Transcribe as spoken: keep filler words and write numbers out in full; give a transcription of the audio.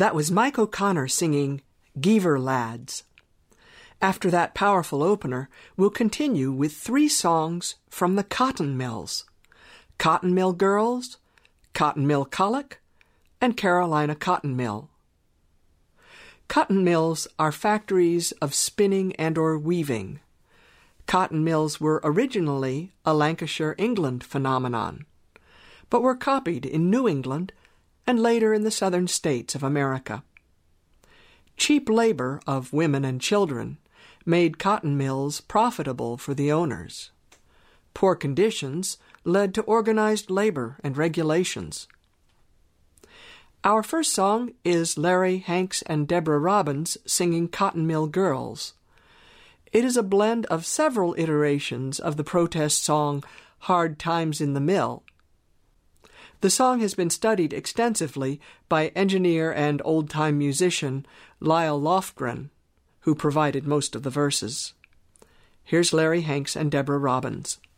That was Mike O'Connor singing Geever Lads. After that powerful opener, we'll continue with three songs from the Cotton Mills: Cotton Mill Girls, Cotton Mill Colic, and Carolina Cotton Mill. Cotton mills are factories of spinning and or weaving. Cotton mills were originally a Lancashire, England phenomenon, but were copied in New England and later in the southern states of America. Cheap labor of women and children made cotton mills profitable for the owners. Poor conditions led to organized labor and regulations. Our first song is Larry Hanks and Deborah Robbins singing Cotton Mill Girls. It is a blend of several iterations of the protest song Hard Times in the Mill. The song has been studied extensively by engineer and old-time musician Lyle Lofgren, who provided most of the verses. Here's Larry Hanks and Deborah Robbins.